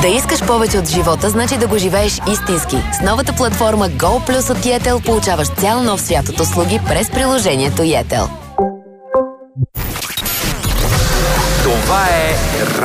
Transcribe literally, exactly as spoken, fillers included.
Да искаш повече от живота, значи да го живееш истински. С новата платформа Go Plus от Yetel получаваш цял нов свят от услуги през приложението Yetel. Това е